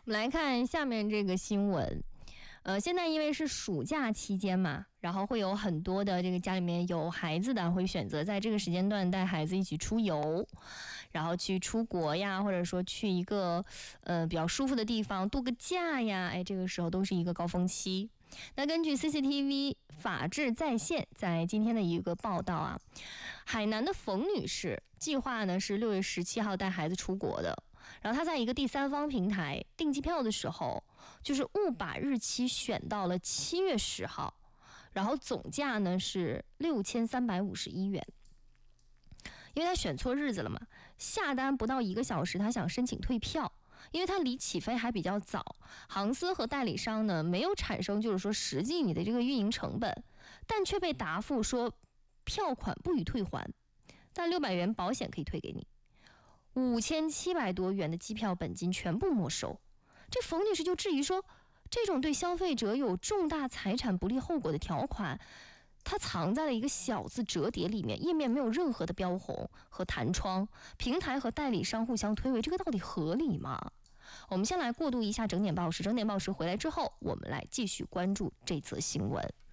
我们来看下面这个新闻。现在因为是暑假期间嘛，然后会有很多的这个家里面有孩子的会选择在这个时间段带孩子一起出游，然后去出国呀，或者说去一个比较舒服的地方度个假呀，这个时候都是一个高峰期。那根据 CCTV 法治在线在今天的一个报道啊，海南的冯女士计划呢是6月17号带孩子出国的，然后她在一个第三方平台订机票的时候，就是误把日期选到了7月10号，然后总价呢是6351元。因为她选错日子了嘛，下单不到1个小时，她想申请退票。因为它离起飞还比较早，航司和代理商呢没有产生就是说实际你的这个运营成本，但却被答复说票款不予退还，但600元保险可以退给你，5700多元的机票本金全部没收。这冯女士就质疑说，这种对消费者有重大财产不利后果的条款，它藏在了一个小字折叠里面，页面没有任何的标红和弹窗，平台和代理商互相推诿，这个到底合理吗？我们先来过渡一下整点报时，整点报时回来之后，我们来继续关注这则新闻。